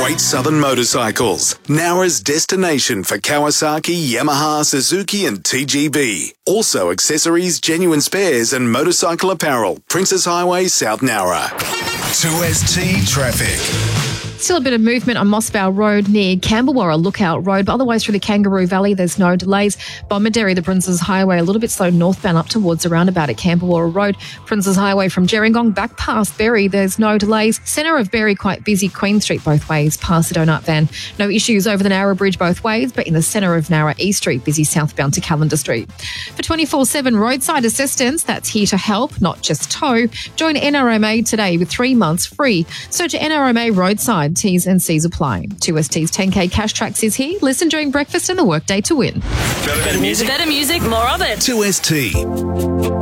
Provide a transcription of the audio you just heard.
Great Southern Motorcycles, Nowra's destination for Kawasaki, Yamaha, Suzuki and TGB. Also accessories, genuine spares and motorcycle apparel. Princess Highway, South Nowra. 2ST Traffic. Still a bit of movement on Mossvale Road near Camberwara Lookout Road, but otherwise through the Kangaroo Valley there's no delays. Bomaderry, the Princes Highway, a little bit slow northbound up towards the roundabout at Camberwara Road. Princes Highway from Gerringong back past Berry, there's no delays. Centre of Berry quite busy, Queen Street both ways past the Donut Van. No issues over the Nowra Bridge both ways, but in the centre of Nowra East Street, busy southbound to Callender Street. For 24/7 roadside assistance, that's here to help, not just tow. Join NRMA today with 3 months free. Search NRMA Roadside. T's and C's apply. 2ST's 10K Cash Tracks is here. Listen during breakfast and the workday to win. Better music, more of it. 2ST.